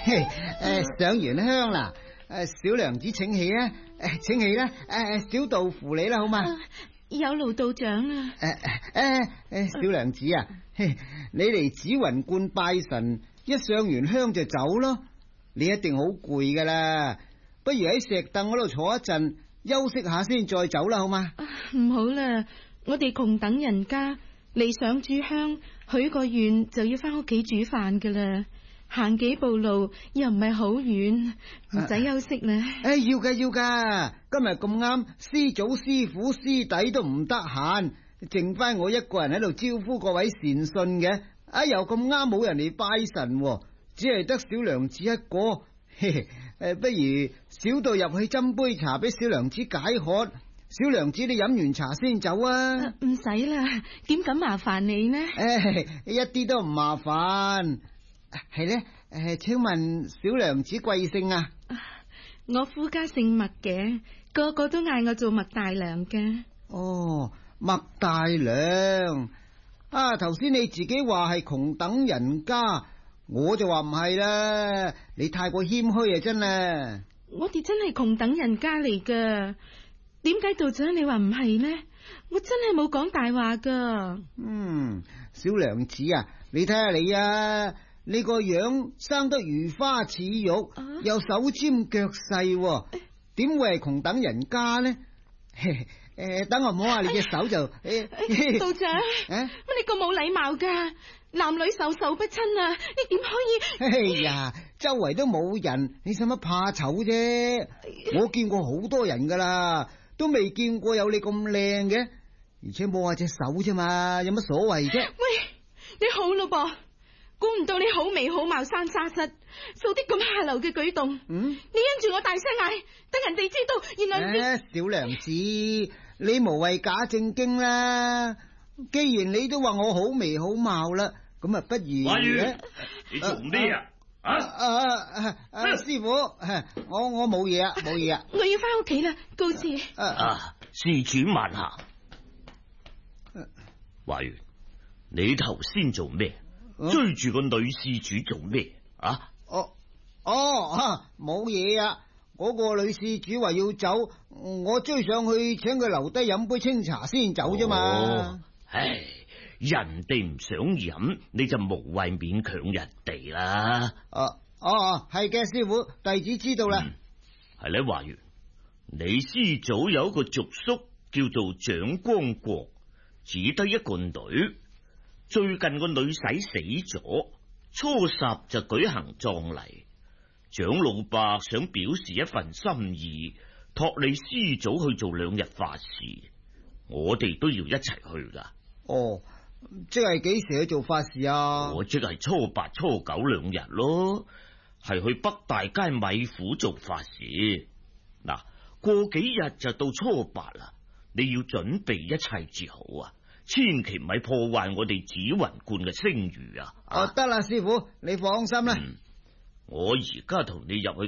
上完香啦，小娘子請起啊，請起啦，小道扶你啦，好嘛？ 有勞道長啊。 小娘子啊，你嚟紫雲觀拜神，一上完香就走咯，你一定好攰噶啦，不如喺石凳嗰度坐一陣，休息下先再走啦，好嘛？ 唔好啦，我哋窮等人家嚟上炷香，許個願就要翻屋企煮飯噶啦，行幾步路又唔係好遠，唔使休息啦。 要噶，今日咁啱，師祖師傅師弟都唔得閒，剩翻我一個人喺度招呼各位善信嘅，又咁啱冇人嚟拜神，只係得小娘子一個，不如小道入去斟杯茶俾小娘子解渴，小娘子你飲完茶先走啊。 唔使啦，點敢麻煩你呢？ 一啲都唔麻煩。係呢，請問小娘子貴姓啊？ 我夫家姓麥嘅，個個都嗌我做麥大娘嘅。 哦，麥大娘啊，頭先你自己話係窮等人家，我就話唔係啦，你太過謙虛啊，真係。 我哋真係窮等人家嚟噶，點解道長你話唔係呢？我真係冇講大話噶。 小娘子啊，你睇下你啊，你個樣生得如花似玉，又手尖腳細，點會係窮等人家呢？等我摸下你隻手就。 道長，乜你咁冇禮貌噶？男女授受不親啊，你點可以？ 哎呀，周圍都冇人，你使乜怕醜啫？我見過好多人噶啦，都未見過有你咁靚嘅，而且摸下隻手啫嘛，有乜所謂啫？ 喂，你好咯噃，估唔到你好眉好貌生沙虱，做啲咁下流嘅舉動。你因住我大聲嗌，等人哋知道，原來小娘子，你無謂假正經啦。既然你都話我好眉好貌啦，咁不如華元，你做咩啊？ 師傅，我冇嘢啊，冇嘢啊。 我要翻屋企啦，告辭。 施主慢行。華元，你頭先做咩？追住個女施主做咩啊？ 冇嘢啊。嗰個女施主話要走，我追上去請佢留低飲杯清茶先走啫嘛。 唉，人哋唔想飲，你就無謂勉強人哋啦。 係嘅，師傅，弟子知道啦。 係咧，華元，你師祖有一個族叔叫做蔣光國，只得一個女。最近個女婿死咗，初十就舉行葬禮。蔣老伯想表示一份心意，託你師祖去做2日法事，我哋都要一齊去噶。 即係幾時去做法事啊？ 我即係初8、初9 2日咯，係去北大街米府做法事。嗱，過幾日就到初8啦，你要準備一切至好啊！千祈唔係破壞我哋紫雲觀嘅聲譽啊！ 得啦，師傅，你放心啦。 我而家同你入去